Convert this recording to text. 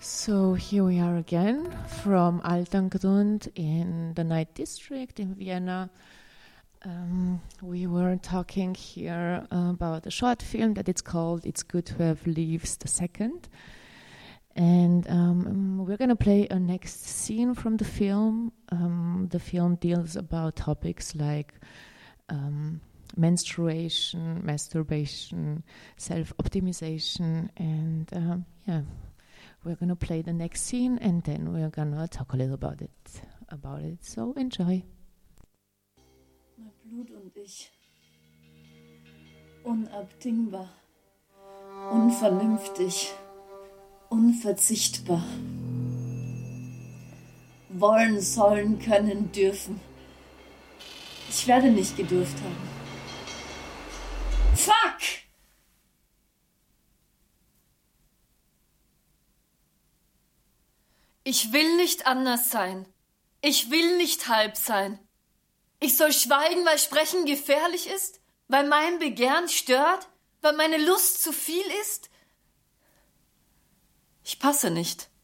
So here we are again from Altengrund in the Night District in Vienna. We were talking here about a short film that it's called It's Good to Have Leaves the Second. And we're going to play a next scene from the film. The film deals about topics like menstruation, masturbation, self-optimization, and we're going to play the next scene and then we're going to talk a little about it. So enjoy. Mein Blut und ich. Unabdingbar. Unvernünftig. Unverzichtbar. Wollen, sollen, können, dürfen. Ich werde nicht gedurft haben. Fuck! Ich will nicht anders sein. Ich will nicht halb sein. Ich soll schweigen, weil Sprechen gefährlich ist? Weil mein Begehren stört? Weil meine Lust zu viel ist? Ich passe nicht.